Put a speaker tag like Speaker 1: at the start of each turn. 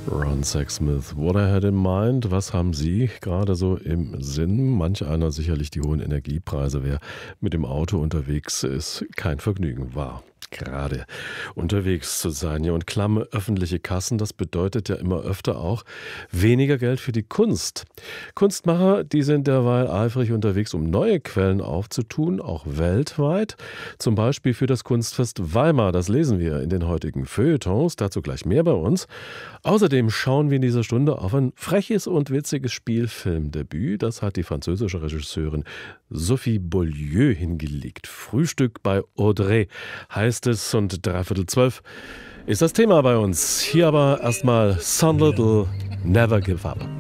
Speaker 1: Ron Sexsmith, What I Had in Mind. Was haben Sie gerade so im Sinn? Manch einer sicherlich die hohen Energiepreise. Wer mit dem Auto unterwegs ist, kein Vergnügen war. Gerade unterwegs zu sein. Ja, und klamme öffentliche Kassen, das bedeutet ja immer öfter auch weniger Geld für die Kunst. Kunstmacher, die sind derweil eifrig unterwegs, um neue Quellen aufzutun, auch weltweit. Zum Beispiel für das Kunstfest Weimar. Das lesen wir in den heutigen Feuilletons. Dazu gleich mehr bei uns. Außerdem schauen wir in dieser Stunde auf ein freches und witziges Spielfilmdebüt. Das hat die französische Regisseurin Sophie Beaulieu hingelegt. Frühstück bei Audrey heißt es, und 11:45 ist das Thema bei uns. Hier aber erstmal Sun Little, Never Give Up.